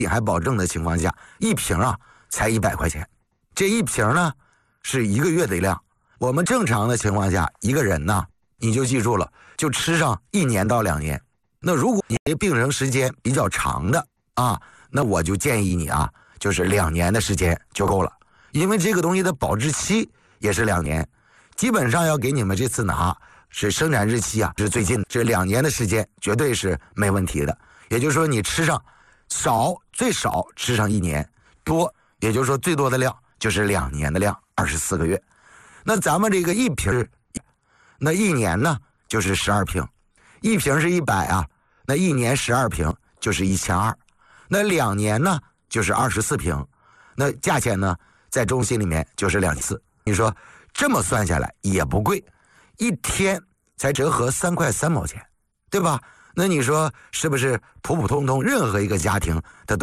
还保证的情况下，一瓶啊才100块钱。这一瓶呢是1个月的量。我们正常的情况下，一个人呢，你就记住了，就吃上1年到2年。那如果你病程时间比较长的啊，那我就建议你啊，就是2年的时间就够了，因为这个东西的保质期也是2年。基本上要给你们这次拿是生产日期啊，是最近这2年的时间绝对是没问题的。也就是说你吃上最少吃上1年，多也就是说最多的量就是2年的量，24个月。那咱们这个一瓶，那1年呢就是12瓶，一瓶是100啊，那1年12瓶就是1200，那2年呢就是24瓶，那价钱呢在中心里面就是2400。你说这么算下来也不贵，一天才折合3块3毛钱，对吧？那你说是不是普普通通任何一个家庭的都